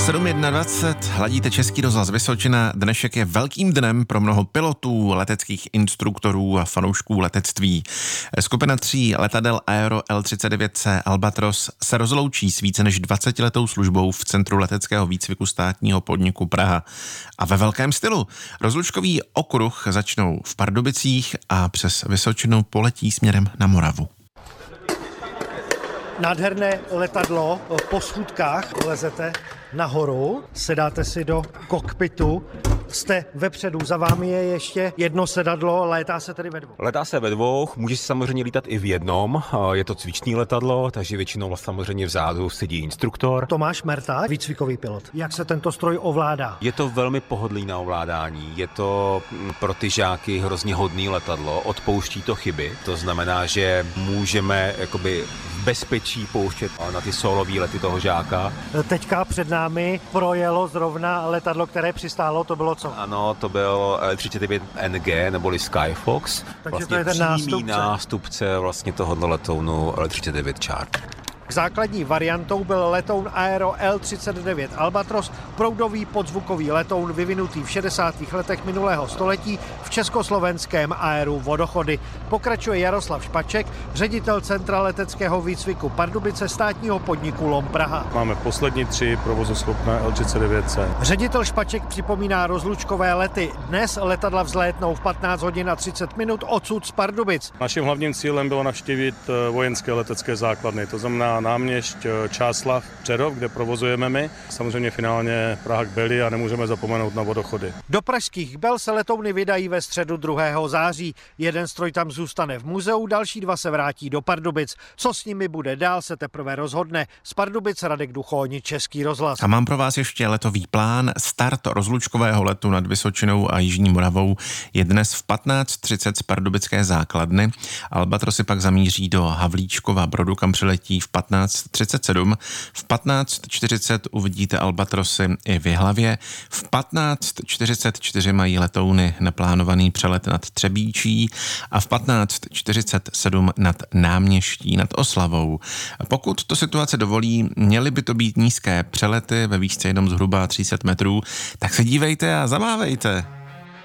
7:21, hladíte Český rozhlas Vysočina. Dnešek je velkým dnem pro mnoho pilotů, leteckých instruktorů a fanoušků letectví. Skupina 3 letadel Aero L39C Albatros se rozloučí s více než 20letou službou v Centru leteckého výcviku státního podniku Praha. A ve velkém stylu. Rozlučkový okruh začnou v Pardubicích a přes Vysočinu poletí směrem na Moravu. Nádherné letadlo, po schůdkách lezete nahoru, sedáte si do kokpitu, jste vepředu, za vámi je ještě jedno sedadlo, létá se tedy ve dvou. Letá se ve dvou, může si samozřejmě lítat i v jednom, je to cvičný letadlo, takže většinou samozřejmě vzadu sedí instruktor. Tomáš Merta, výcvikový pilot. Jak se tento stroj ovládá? Je to velmi pohodlný na ovládání, je to pro ty žáky hrozně hodný letadlo, odpouští to chyby, to znamená, že můžeme jakoby v bezpečí pouštět na ty solový lety toho žáka. Teďka před námi projelo zrovna letadlo, které přistálo, to bylo co? Ano, to byl L39NG neboli Skyfox. Takže vlastně to je ten nástupce vlastně tohoto letounu L39 Chart. Základní variantou byl letoun Aero L39 Albatros, proudový podzvukový letoun vyvinutý v 60. letech minulého století v československém Aeru Vodochody. Pokračuje Jaroslav Špaček, ředitel Centra leteckého výcviku Pardubice státního podniku LOM Praha. Máme poslední 3 provozuschopné L39C. Ředitel Špaček připomíná rozlučkové lety. Dnes letadla vzlétnou v 15 hodin a 30 minut odsud z Pardubic. Naším hlavním cílem bylo navštívit vojenské letecké základny, to znamená Náměšť, Čáslav, Přerov, kde provozujeme my. Samozřejmě finálně Praha k Beli a nemůžeme zapomenout na Vodochody. Do pražských Bel se letouny vydají ve středu 2. září. Jeden stroj tam zůstane v muzeu, další 2 se vrátí do Pardubic. Co s nimi bude dál, se teprve rozhodne. Z Pardubic Radek Duchoň, Český rozhlas. A mám pro vás ještě letový plán. Start rozlučkového letu nad Vysočinou a Jižní Moravou je dnes v 15:30 z pardubické základny. Albatrosy pak zamíří do Havlíčkova Brodu, kam přiletí v 15:37. V 15:40 uvidíte Albatrosy i v Jihlavě. V 15:44 mají letouny naplánovaný přelet nad Třebíčí a v 15:47 nad Náměští, nad Oslavou. Pokud to situace dovolí, měly by to být nízké přelety ve výšce jenom zhruba 300 metrů, tak se dívejte a zamávejte.